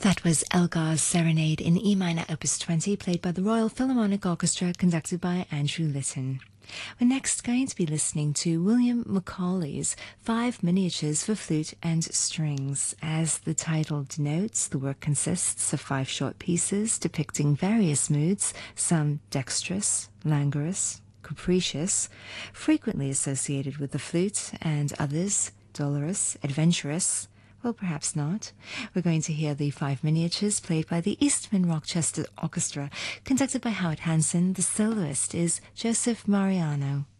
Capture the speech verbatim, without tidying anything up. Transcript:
That was Elgar's Serenade in E minor, opus twenty, played by the Royal Philharmonic Orchestra, conducted by Andrew Litton. We're next going to be listening to William Macaulay's Five Miniatures for Flute and Strings. As the title denotes, the work consists of five short pieces depicting various moods, some dexterous, languorous, capricious, frequently associated with the flute, and others dolorous, adventurous. Well, perhaps not. We're going to hear the five miniatures played by the Eastman Rochester Orchestra, conducted by Howard Hanson. The soloist is Joseph Mariano.